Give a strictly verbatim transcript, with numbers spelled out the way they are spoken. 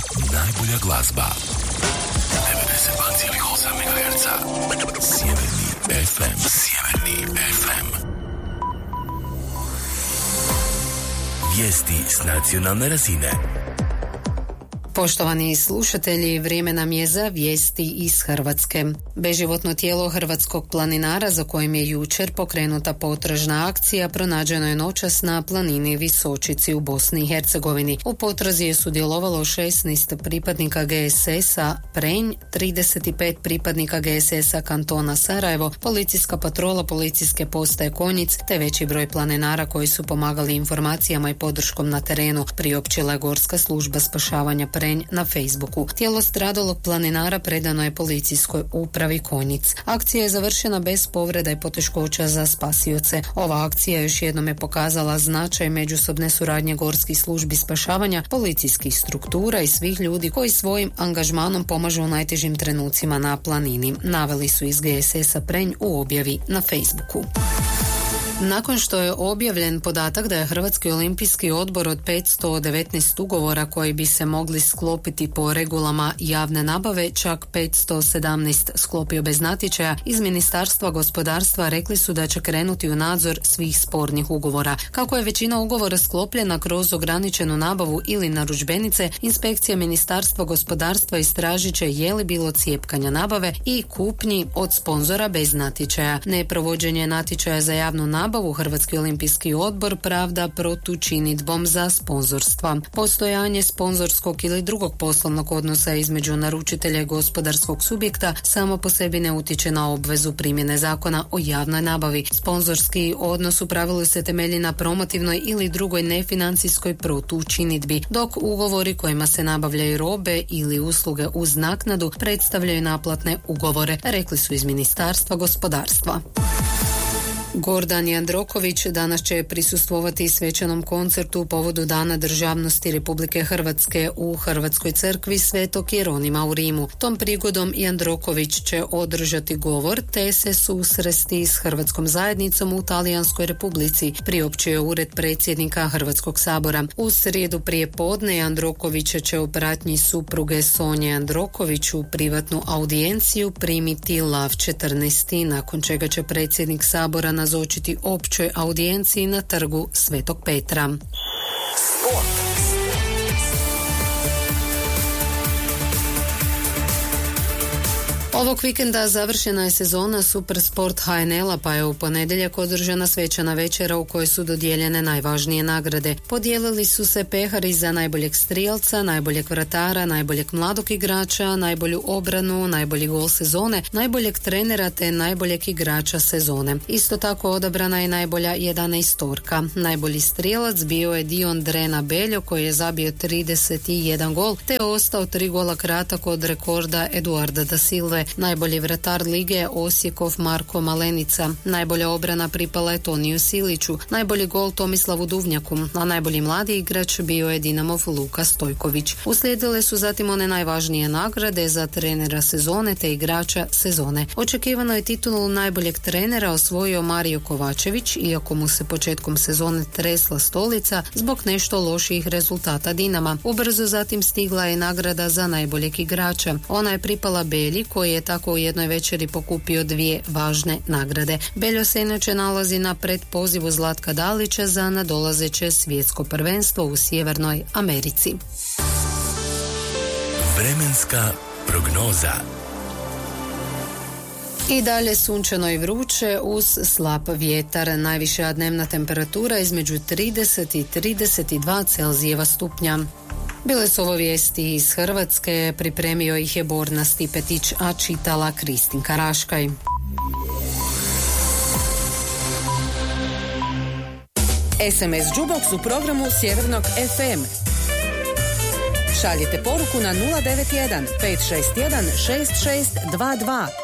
Najbolja glazba. devedeset dva zarez osam megaherca. Sjeverni ef em. Sjeverni ef em. Vijesti s nacionalne razine. Poštovani slušatelji, vrijeme nam je za vijesti iz Hrvatske. Beživotno tijelo hrvatskog planinara za kojim je jučer pokrenuta potražna akcija pronađeno je noćas na planini Visočici u Bosni i Hercegovini. U potrazi je sudjelovalo šesnaest pripadnika ge es es-a Prenj, trideset pet pripadnika ge es es-a kantona Sarajevo, policijska patrola policijske postaje Konjic te veći broj planinara koji su pomagali informacijama i podrškom na terenu, priopćila je Gorska služba spašavanja Prenj na Facebooku. Tijelo stradalog planinara predano je policijskoj upravi Konjic. Akcija je završena bez povreda i poteškoća za spasioce. Ova akcija još jednom je pokazala značaj međusobne suradnje gorskih službi spašavanja, policijskih struktura i svih ljudi koji svojim angažmanom pomažu u najtežim trenucima na planini, naveli su iz ge es es-a Prenj u objavi na Facebooku. Nakon što je objavljen podatak da je Hrvatski olimpijski odbor od petsto devetnaest ugovora koji bi se mogli sklopiti po regulama javne nabave, čak petsto sedamnaest sklopio bez natječaja, iz Ministarstva gospodarstva rekli su da će krenuti u nadzor svih spornih ugovora. Kako je većina ugovora sklopljena kroz ograničenu nabavu ili narudžbenice, inspekcija Ministarstva gospodarstva istražit će je li bilo cjepkanja nabave i kupnji od sponzora bez natječaja. Neprovođenje natječaja za javnu nabavu Hrvatski olimpijski odbor pravda protučinidbom za sponzorstva. Postojanje sponzorskog ili drugog poslovnog odnosa između naručitelja i gospodarskog subjekta samo po sebi ne utječe na obvezu primjene zakona o javnoj nabavi. Sponzorski odnos u pravilu se temelji na promotivnoj ili drugoj nefinancijskoj protučinidbi, dok ugovori kojima se nabavljaju robe ili usluge uz naknadu predstavljaju naplatne ugovore, rekli su iz Ministarstva gospodarstva. Gordan Jandroković danas će prisustvovati svečanom koncertu u povodu Dana državnosti Republike Hrvatske u Hrvatskoj crkvi Svetog Jeronima u Rimu. Tom prigodom Jandroković će održati govor te se susresti s Hrvatskom zajednicom u Talijanskoj Republici, priopćio Ured predsjednika Hrvatskog sabora. U srijedu prije podne Jandroković će u pratnji supruge Sonje Jandroković u privatnu audijenciju primiti Lav četrnaest, nakon čega će predsjednik sabora na nazočiti općoj audijenciji na trgu Svetog Petra. Sport. Ovog vikenda završena je sezona Supersport ha en el-a, pa je u ponedjeljak održana svečana večera u kojoj su dodijeljene najvažnije nagrade. Podijelili su se pehari za najboljeg strijelca, najboljeg vratara, najboljeg mladog igrača, najbolju obranu, najbolji gol sezone, najboljeg trenera te najboljeg igrača sezone. Isto tako odabrana je najbolja jedanaestorka. Najbolji strijelac bio je Dion Drena Beljo koji je zabio trideset jedan gol te ostao tri gola kratak od rekorda Eduarda da Silve. Najbolji vratar lige je Osijekov Marko Malenica. Najbolja obrana pripala je Toniju Siliću. Najbolji gol Tomislavu Duvnjaku, a najbolji mladi igrač bio je Dinamov Luka Stojković. Uslijedile su zatim one najvažnije nagrade za trenera sezone te igrača sezone. Očekivano je titulu najboljeg trenera osvojio Mario Kovačević, iako mu se početkom sezone tresla stolica zbog nešto loših rezultata Dinama. Ubrzo zatim stigla je nagrada za najboljeg igrača. Ona je pripala Belji koji je tako u jednoj večeri pokupio dvije važne nagrade. Beljo se inače nalazi na predpozivu Zlatka Dalića za nadolazeće svjetsko prvenstvo u Sjevernoj Americi. Vremenska prognoza. I dalje sunčano i vruće uz slab vjetar. Najviša dnevna temperatura između trideset i trideset dva Celzijeva stupnja. Bile su ovo vijesti iz Hrvatske, pripremio ih je Borna Stipetić, a čitala Kristinka Raškaj. es em es Jukebox u programu Sjevernog ef em. Šaljite poruku na nula devet jedan pet šest jedan šest šest dva dva.